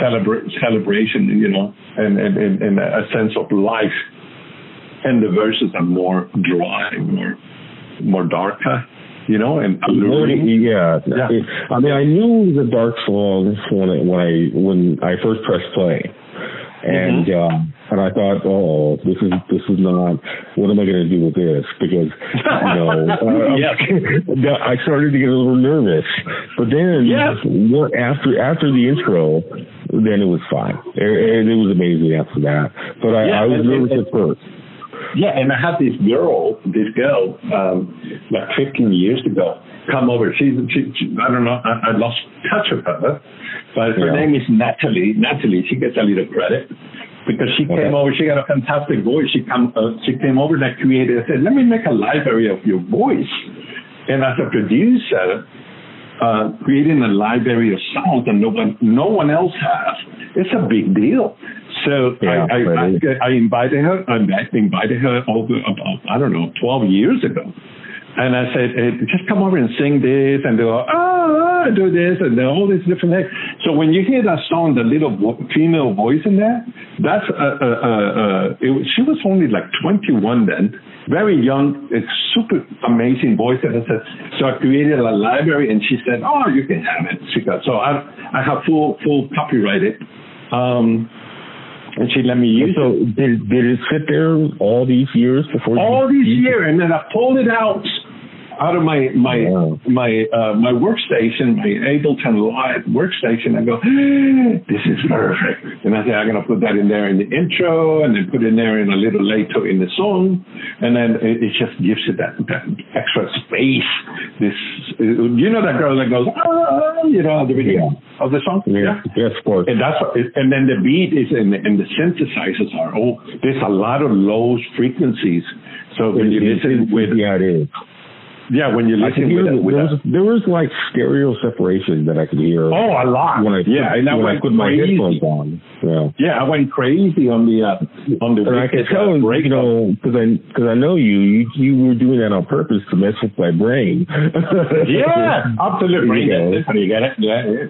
celebration, and a sense of life. And the verses are more dry, more darker, and alluring. Yeah. I mean, I knew it was a dark song when I first pressed play. And and I thought, this is not. What am I going to do with this? Because I started to get a little nervous. But then after the intro, then it was fine, and it was amazing after that. But I was nervous at first. Yeah, and I had this girl, like 15 years ago, come over. She I don't know, I lost touch of her, but her name is Natalie. Natalie, she gets a little credit because she came over. She got a fantastic voice. She came over and I said, let me make a library of your voice. And as a producer, creating a library of songs that no one else has, it's a big deal. So I invited her. I invited her over about 12 years ago, and I said, hey, just come over and sing this, and they go, do this, and all these different things. So when you hear that song, the little female voice in there, that's she was only like 21 then, very young, it's super amazing voice. And I said, so I created a library, and she said, you can have it. So I have full copyrighted. And she let me use it. Did it sit there all these years before? All these years, and then I pulled it out of my workstation, my Ableton Live workstation. I go, this is perfect. And I say, I'm going to put that in there in the intro, and then put it in there in a little later in the song, and then it just gives it that extra space. That girl that goes, the video of the song. Yes, of course. And then the beat is and the synthesizers are there's a lot of low frequencies. So when you listen with it is. Yeah, when you listen there was like stereo separation that I could hear. Oh, a lot. When I put my headphones on. Yeah, I went crazy on the. And I could tell, because I know you were doing that on purpose to mess with my brain. Yeah, absolutely. You get it? Yeah.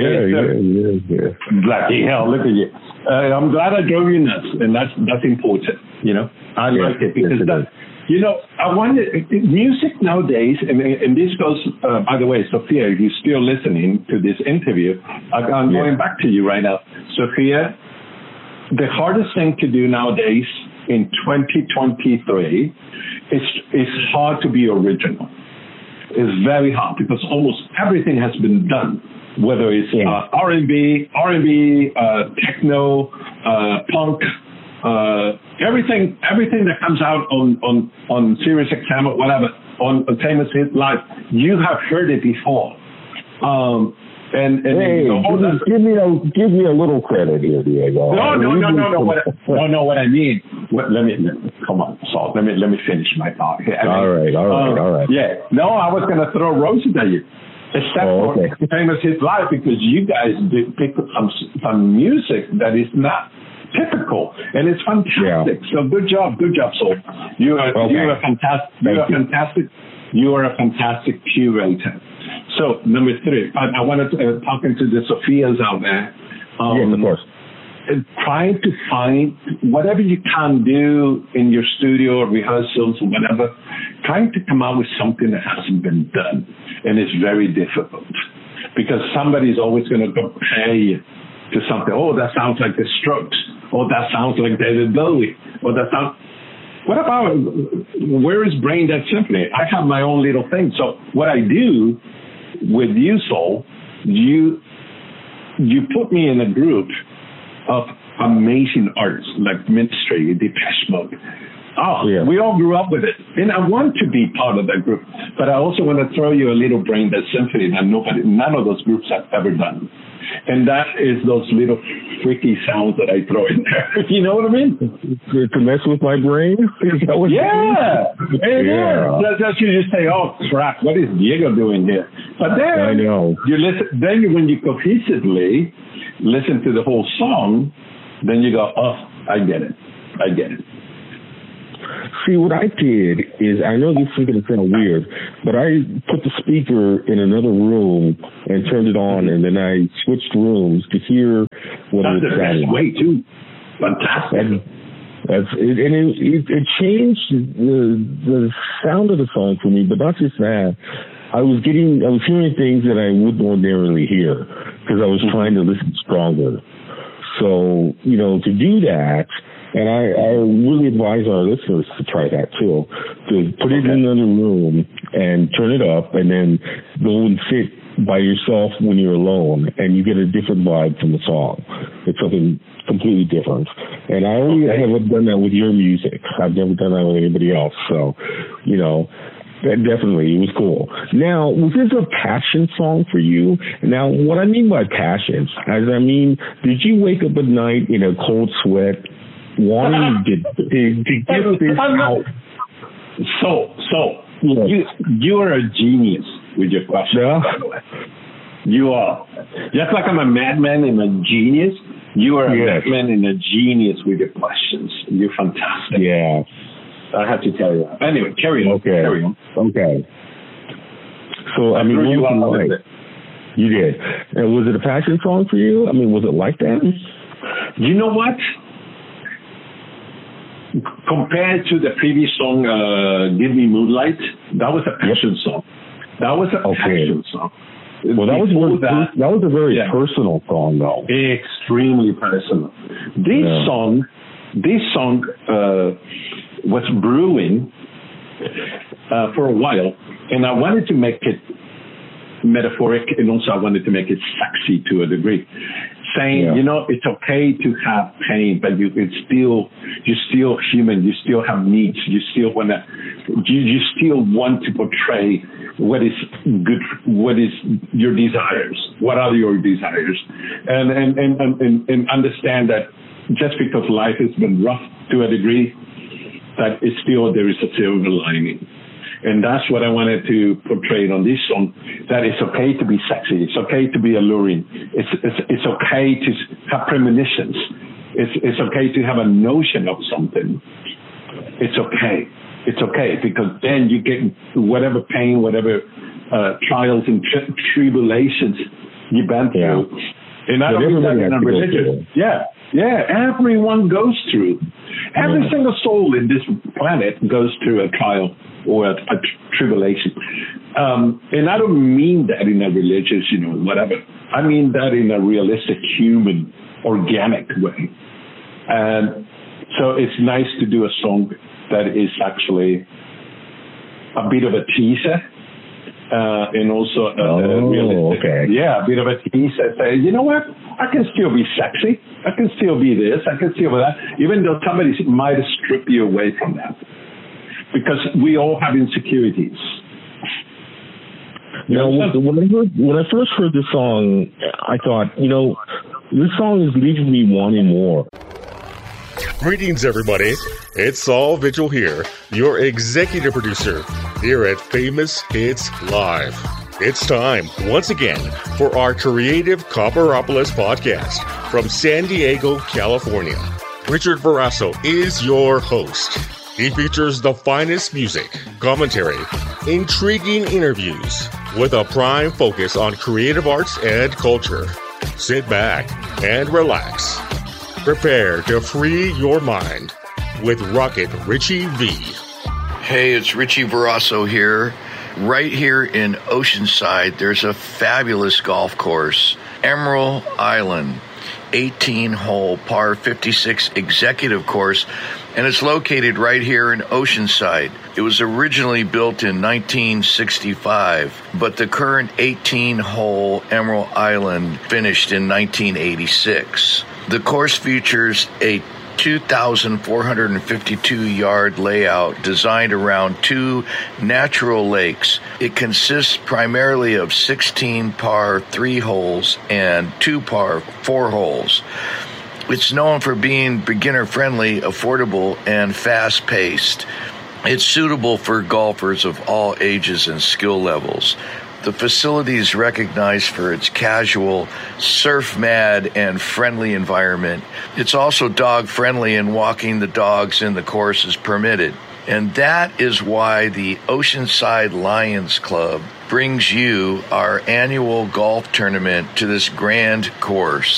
Bloody hell! Look at you. I'm glad I drove you nuts, and that's important. I like it because I wonder, music nowadays, and this goes, by the way, Sophia, if you're still listening to this interview, I'm going back to you right now. Sophia, the hardest thing to do nowadays in 2023 is hard to be original. It's very hard because almost everything has been done, whether it's R&B, techno, punk, everything that comes out on Sirius XM or whatever, on Famous Hit Live, you have heard it before. Give me a little credit here, Diego. No. What I mean. Come on, Saul. Let me finish my thought here. All right. Yeah. No, I was going to throw roses at you. Except for Famous Hit Live, because you guys did pick up some music that is not typical, and it's fantastic. So good job, Saul. You are fantastic. You are a fantastic curator. So number 3, I wanted to talking to the Sophias out there. Yes, of course. Trying to find whatever you can do in your studio or rehearsals or whatever, trying to come out with something that hasn't been done, and it's very difficult because somebody's always going to compare you to something. Oh, that sounds like the Strokes. Oh, that sounds like David Bowie. Oh, that sounds. What about where is Brain Dead Symphony? I have my own little thing. So what I do with you, Soul, you put me in a group of amazing artists like Ministry, Depeche Mode. We all grew up with it, and I want to be part of that group. But I also want to throw you a little Brain Dead Symphony that none of those groups have ever done. And that is those little freaky sounds that I throw in there. You know what I mean? To mess with my brain? Is that what That's you just say, oh, crap, what is Diego doing here? But then, I know. You listen. Then when you cohesively listen to the whole song, then you go, oh, I get it. See, what I did is, I know this is going to sound weird, but I put the speaker in another room and turned it on, and then I switched rooms to hear what that's it the best way too. Fantastic. It changed the sound of the song for me, but not just that. I was hearing things that I wouldn't ordinarily hear because I was trying to listen stronger. So, to do that, and I really advise our listeners to try that too, to put it in another room and turn it up and then go and sit by yourself when you're alone and you get a different vibe from the song. It's something completely different. And I haven't done that with your music. I've never done that with anybody else. So, definitely, it was cool. Now, was this a passion song for you? Now, what I mean by passion, did you wake up at night in a cold sweat wanting to get this out? You are a genius with your question, by the way. You are. Just like I'm a madman and a genius, you are a madman and a genius with your questions. You're fantastic. Yeah. I have to tell you that. Anyway, carry on. Carry on. Okay. So, what was it like? You did. And was it a passion song for you? Was it like that? You know what? Compared to the previous song, Give Me Moonlight, that was a passion song. That was a passion song. Well, that was a very personal song, though. Extremely personal. This song was brewing for a while, and I wanted to make it metaphoric, and also I wanted to make it sexy to a degree. Saying, it's okay to have pain, but you're still human. You still have needs. You still want to portray what is good, what is your desires, what are your desires, and understand that just because life has been rough to a degree, that it's still there is a silver lining. And that's what I wanted to portray on this song, that it's okay to be sexy. It's okay to be alluring. It's okay to have premonitions. It's okay to have a notion of something. It's okay. It's okay, because then you get whatever pain, whatever trials and tribulations you've been through. And I don't mean that in a religious. Everyone goes through. Every single soul in this planet goes through a trial or a tribulation. And I don't mean that in a religious, whatever. I mean that in a realistic, human, organic way. And so it's nice to do a song that is actually a bit of a teaser. And also realistic. A bit of a teaser. Say, you know what? I can still be sexy. I can still be this. I can still be that. Even though somebody might strip you away from that. Because we all have insecurities. When I first heard this song, I thought, this song is leaving me wanting more. Greetings, everybody. It's Saul Vigil here, your executive producer here at Famous Hits Live. It's time, once again, for our Creative Copperopolis podcast from San Diego, California. Richard Barrasso is your host. He features the finest music, commentary, intriguing interviews, with a prime focus on creative arts and culture. Sit back and relax. Prepare to free your mind with Rocket Richie V. Hey, it's Richie Barrasso here. Right here in Oceanside, there's a fabulous golf course, Emerald Island, 18-hole par 56 executive course, and it's located right here in Oceanside. It was originally built in 1965, but the current 18-hole Emerald Island finished in 1986. The course features a 2,452-yard layout designed around 2 natural lakes. It consists primarily of 16 par 3 holes and 2 par 4 holes. It's known for being beginner-friendly, affordable, and fast-paced. It's suitable for golfers of all ages and skill levels. The facility is recognized for its casual, surf-mad, and friendly environment. It's also dog-friendly, and walking the dogs in the course is permitted. And that is why the Oceanside Lions Club brings you our annual golf tournament to this grand course.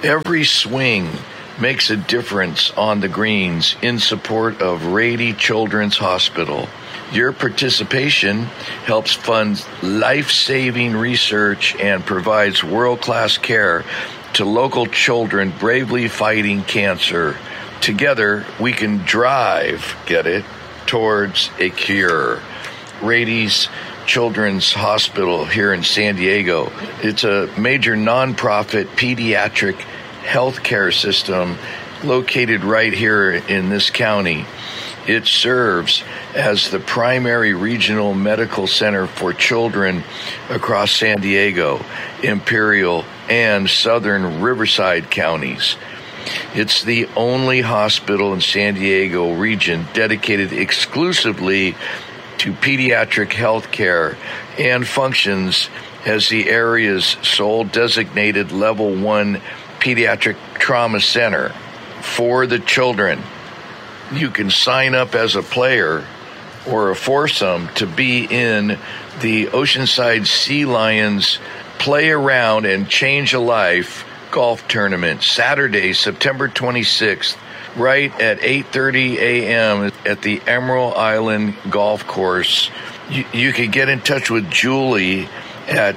Every swing makes a difference on the greens in support of Rady Children's Hospital. Your participation helps fund life-saving research and provides world-class care to local children bravely fighting cancer. Together, we can drive, get it, towards a cure. Rady's Children's Hospital here in San Diego. It's a major nonprofit pediatric healthcare system located right here in this county. It serves as the primary regional medical center for children across San Diego, Imperial, and southern Riverside counties. It's the only hospital in San Diego region dedicated exclusively to pediatric health care and functions as the area's sole designated Level 1 pediatric trauma center for the children. You can sign up as a player or a foursome to be in the Oceanside Sea Lions Play Around and Change a Life golf tournament Saturday, September 26th, right at 8:30 a.m. at the Emerald Island Golf Course. You can get in touch with Julie at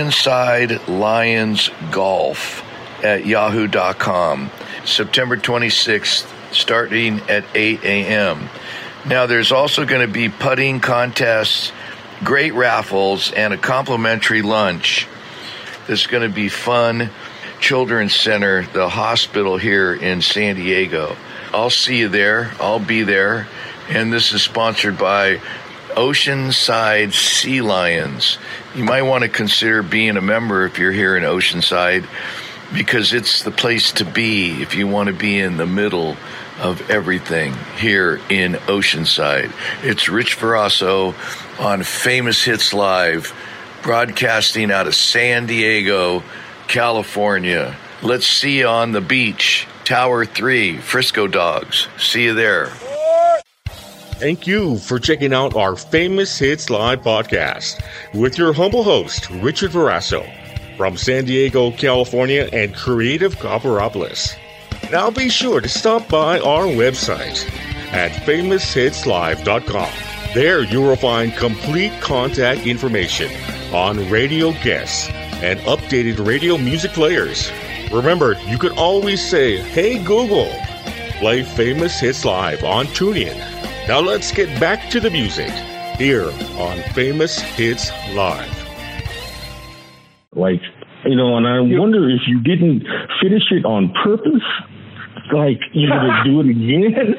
oceansidelionsgolf@yahoo.com. September 26th, starting at 8 a.m. Now, there's also going to be putting contests, great raffles, and a complimentary lunch. This is going to be fun. Children's Center, the hospital here in San Diego. I'll see you there. I'll be there. And this is sponsored by Oceanside Sea Lions. You might want to consider being a member if you're here in Oceanside, because it's the place to be if you want to be in the middle of everything here in Oceanside. It's Rich Verasso on Famous Hits Live, broadcasting out of San Diego, California. Let's see you on the beach. Tower 3, Frisco Dogs. See you there. Thank you for checking out our Famous Hits Live podcast with your humble host, Richard Verasso, from San Diego, California, and Creative Copperopolis. Now be sure to stop by our website at FamousHitsLive.com. There you will find complete contact information on radio guests and updated radio music players. Remember, you can always say, "Hey Google, play Famous Hits Live on TuneIn." Now let's get back to the music here on Famous Hits Live. Like, and I wonder if you didn't finish it on purpose, like you're gonna do it again,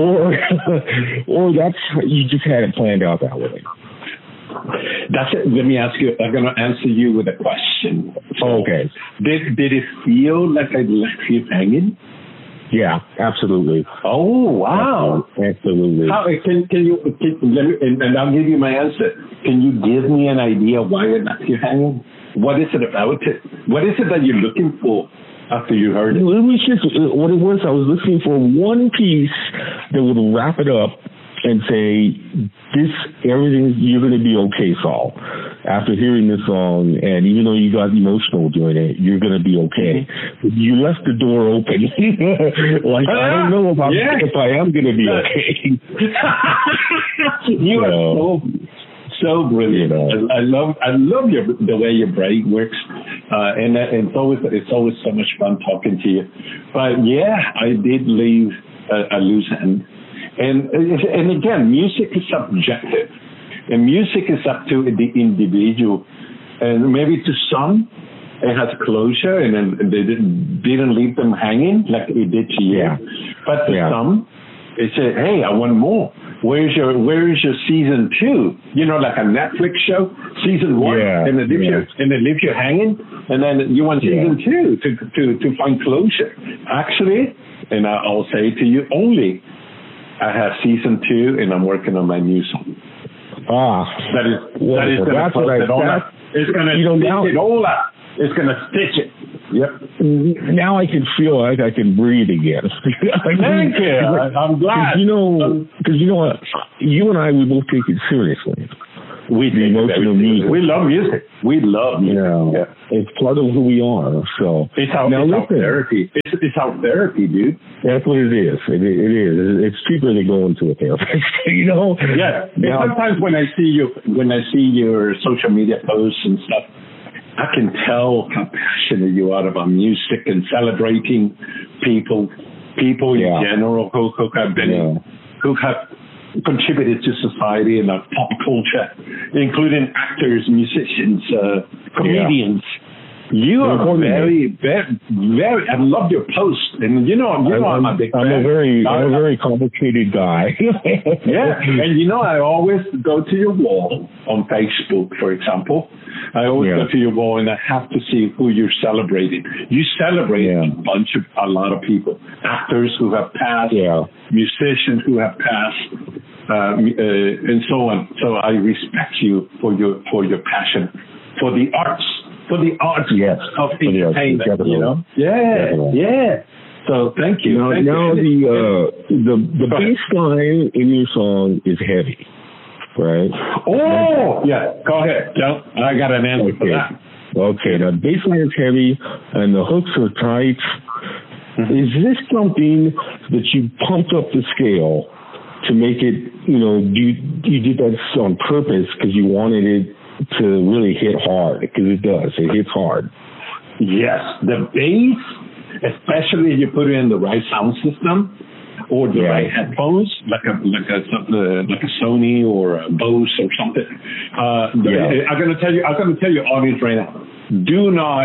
or that's you just had it planned out that way. That's it. Let me ask you. I'm gonna answer you with a question. Okay. Did it feel like I left you hanging? Yeah, absolutely. Oh wow! Absolutely. How, can you let me, and I'll give you my answer. Can you give me an idea why I left you hanging? What is it about it? What is it that you're looking for after you heard it? It was just what it was. I was looking for one piece that would wrap it up and say, everything, you're going to be okay, Saul. After hearing this song, and even though you got emotional during it, you're going to be okay. You left the door open. Like, I don't know if I am going to be okay. You are so brilliant. I love the way your brain works, and it's always so much fun talking to you. But yeah, I did leave a loose end. And again, music is subjective, and music is up to the individual. And maybe to some, it has closure, and then they didn't leave them hanging like it did to you. Yeah. But to some, they say, "Hey, I want more. Where is your season 2? Like a Netflix show, season 1, and they leave you hanging, and then you want season 2 to find closure." Actually, and I'll say to you only, I have season 2, and I'm working on my new song. That is going to close it all up. It's going to stitch it all up. It's going to stitch it. Yep. Now I can feel like I can breathe again. Thank you. I'm glad. Because you know what? You and I, we both take it seriously. the emotion of music. We love music. We love music. Yeah. It's part of who we are. So it's our therapy. It's our therapy, dude. That's what it is. It is. It's cheaper than going to a therapist. Yeah. Sometimes when I see your social media posts and stuff, I can tell how passionate you are about music and celebrating people in general who have contributed to society and our pop culture, including actors, musicians, comedians. You are very, very, very. I love your post, and I'm a big fan. I'm a very complicated guy. Yeah, and I always go to your wall on Facebook, for example. I always go to your wall, and I have to see who you're celebrating. You celebrate a lot of people, actors who have passed, musicians who have passed, and so on. So I respect you for your passion for the arts. For the arts of entertainment, Yeah. So thank you. Now the bass line in your song is heavy, right? Oh, yeah. Go ahead. I got an answer for that. Okay. Now the bass line is heavy and the hooks are tight. Mm-hmm. Is this something that you pumped up the scale to make it? You did that on purpose because you wanted it to really hit hard, because it does. It hits hard. Yes, the bass, especially if you put it in the right sound system or the right headphones, like a Sony or a Bose or something. I'm gonna tell you, audience right now, do not.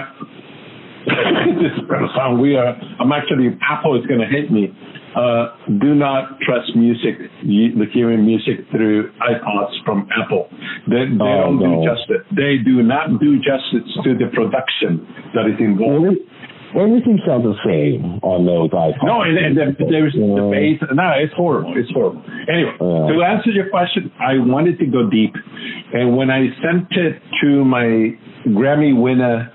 This is gonna sound weird. Apple is gonna hate me. Do not trust hearing music through iPods from Apple. They don't do justice. They do not do justice to the production that is involved. Everything sounds the same on those iPods. No, and there's the bass. No, it's horrible. It's horrible. Anyway, to answer your question, I wanted to go deep. And when I sent it to my Grammy winner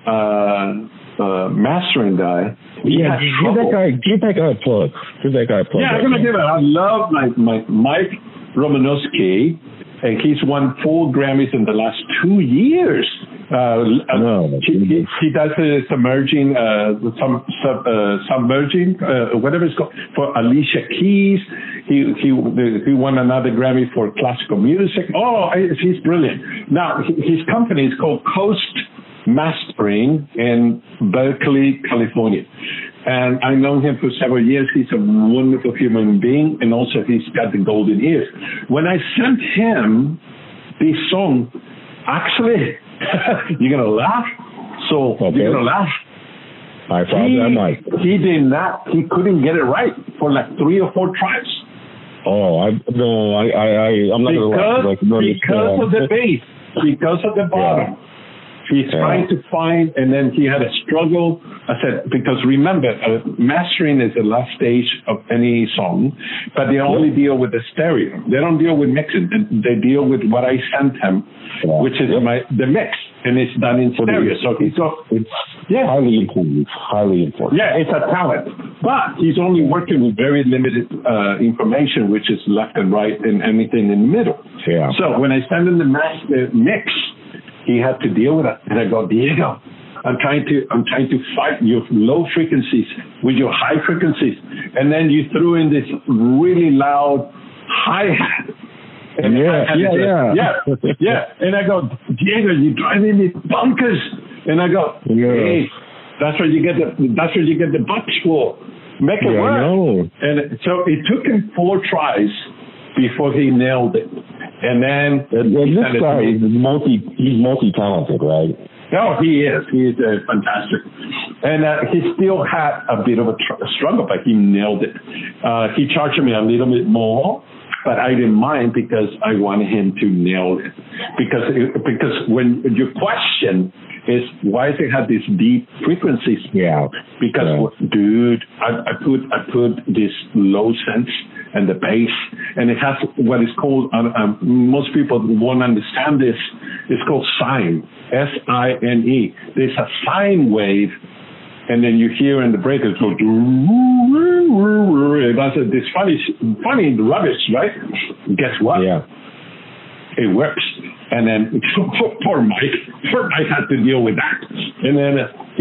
mastering guy, give that guy a plug. Yeah, I'm gonna give it. I love my Mike Romanowski, and he's won 4 Grammys in the last 2 years. He does submerging, whatever it's called, for Alicia Keys. He won another Grammy for classical music. Oh, he's brilliant. Now his company is called Coast Mastering in Berkeley, California. And I've known him for several years. He's a wonderful human being, and also he's got the golden ears. When I sent him this song, actually, you're going to laugh. So you're going to laugh. I thought I might. He did not. He couldn't get it right for like 3 or 4 tries. Oh, I'm not going to laugh. Because of the bass, because of the bottom. He's trying to find, and then he had a struggle. I said, because remember, mastering is the last stage of any song, but they only deal with the stereo. They don't deal with mixing. They deal with what I sent him, which is the mix, and it's done in stereo. So it's highly important. Highly important. Yeah, it's a talent, but he's only working with very limited information, which is left and right and anything in the middle. Yeah. So when I send him the mix, he had to deal with it, and I go, Diego, I'm trying to fight your low frequencies with your high frequencies, and then you threw in this really loud hi-hat. And and I go, Diego, you're driving me bonkers. And I go, hey, that's what you get the bucks for. Make it work. And so it took him 4 tries before he nailed it. And then this guy is he's multi-talented, right? No, he is. He is fantastic. And he still had a bit of a struggle, but he nailed it. He charged me a little bit more, but I didn't mind because I wanted him to nail it. Because when your question is why does it have these deep frequencies? Yeah. Because, dude, I put this low sense and the bass, and it has what is called, most people won't understand this, it's called sine, S-I-N-E. There's a sine wave, and then you hear in the breakers go, that's this funny rubbish, right? Guess what? Yeah. it works. And then poor Mike had to deal with that. And then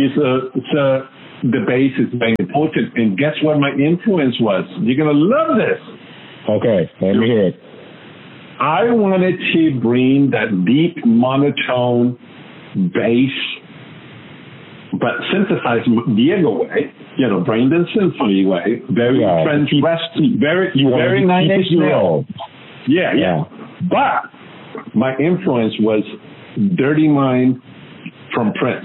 the bass is very important. And guess what my influence was? You're going to love this. Okay, let me hear it. I wanted to bring that deep monotone bass, but synthesized Diego way, Brandon Symphony way, very transvestite, very 9 Inch Nails. Yeah. But my influence was Dirty Mind from Prince.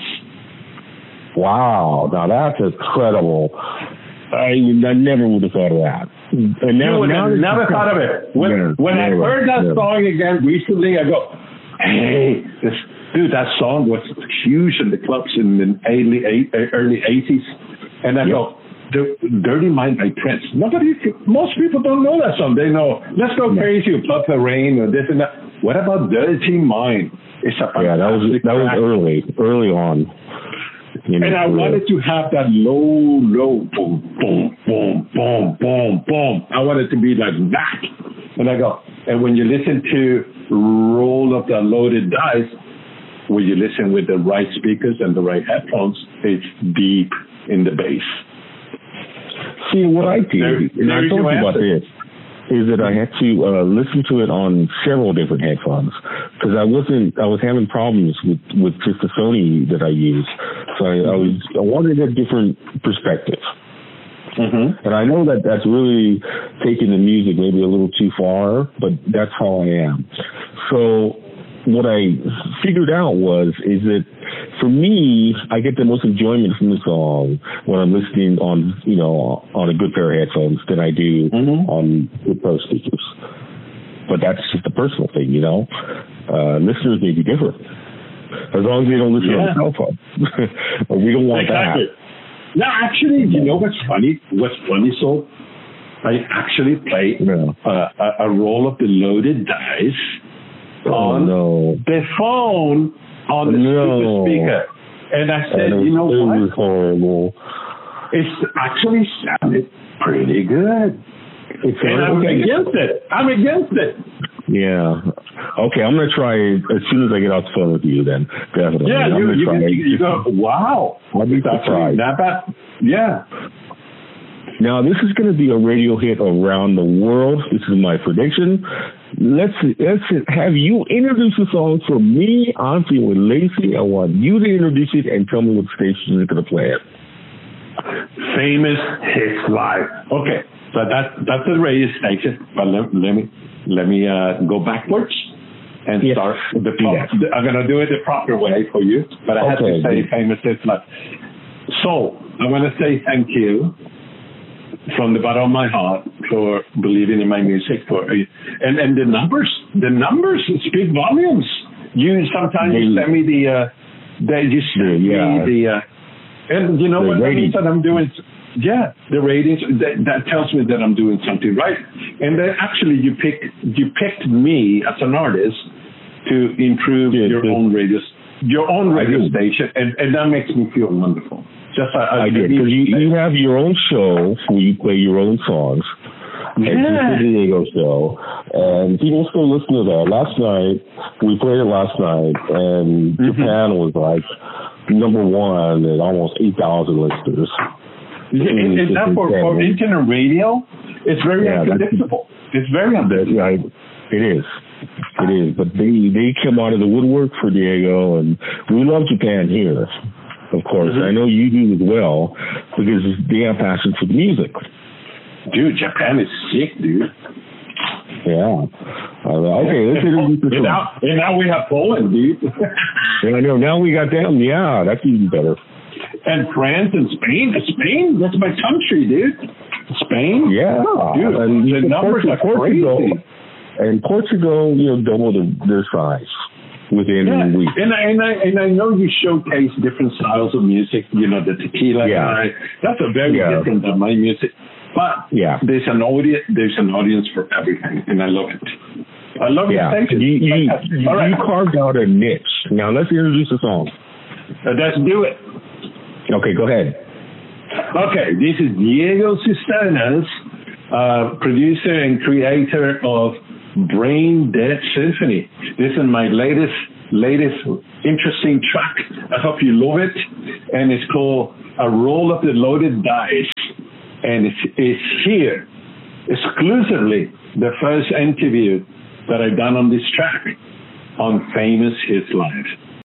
Wow, now that's incredible. I never would have thought of that. And you would have never thought of it. When I heard that song again recently, I go, hey, that song was huge in the clubs in the early 80s. And I go, Dirty Mind by Prince. Most people don't know that song. They know, Let's Go Crazy, or Purple Rain, or this and that. What about Dirty Mind? It's a fantastic that was early on. And I wanted to have that low, boom, boom, boom, boom, boom, boom. I wanted to be like that. And when you listen to Roll of the Loaded Dice, when you listen with the right speakers and the right headphones, it's deep in the bass. See, what I did, and I told you about this, is that I had to listen to it on several different headphones because I was having problems with just the Sony that I use. So I wanted a different perspective. Mm-hmm. And I know that that's really taking the music maybe a little too far, but that's how I am. So what I figured out is that for me, I get the most enjoyment from the song when I'm listening on a good pair of headphones than I do on the Pro speakers. But that's just a personal thing, Listeners may be different. As long as they don't listen on a cell phone. We don't want that. No, actually, you know what's funny? So I actually played a Roll of the Loaded Dice on the phone on the super speaker. And I said, you know what? It was horrible. It's actually sounded pretty good. I'm against it. Yeah. Okay, I'm going to try it as soon as I get off the phone with you then. Definitely. Yeah, you go, wow. I'll be surprised. Not bad. Yeah. Now, this is going to be a radio hit around the world. This is my prediction. Let's have you introduce the song for me. I'm feeling lazy. I want you to introduce it and tell me what station is going to play it. Famous Hits Live. Okay, so that's the radio station. But let me go backwards and start I'm going to do it the proper way for you. But I have to say Famous Hits Live. So I want to say thank you from the bottom of my heart for believing in my music, and the numbers speak volumes. You sometimes send me and you know what that means that I'm doing. Yeah, the ratings that tells me that I'm doing something right. And then actually you picked me as an artist to improve your own radio station, and that makes me feel wonderful. I did, because you have your own show where you play your own songs. And it's the Diego show. And people still listen to that. We played it last night, and Japan was like number one at almost 8,000 listeners. Is that for internet radio? It's very unpredictable. It's very unpredictable. Yeah, it is. It is. But they come out of the woodwork for Diego, and we love Japan here. Of course, I know you do as well, because they have passion for the music. Dude, Japan is sick, dude. Yeah. Okay, let's introduce the song. And now we have Poland, dude. I know. Now we got them. Yeah, that's even better. And France and Spain. Spain, that's my country, dude. Spain? Yeah. Dude, and the numbers are crazy. And Portugal, double their size within a week. And I know you showcase different styles of music, the tequila. Yeah. That's a very different than my music. But there's an audience for everything, and I love it. I love your station. You carved out a niche. Now let's introduce the song. Let's do it. Okay, go ahead. Okay, this is Diego Cisternas, producer and creator of Brain Dead Symphony. This is my latest interesting track. I hope you love it. And it's called A Roll of the Loaded Dice. And it's here exclusively the first interview that I've done on this track on Famous Hits Live.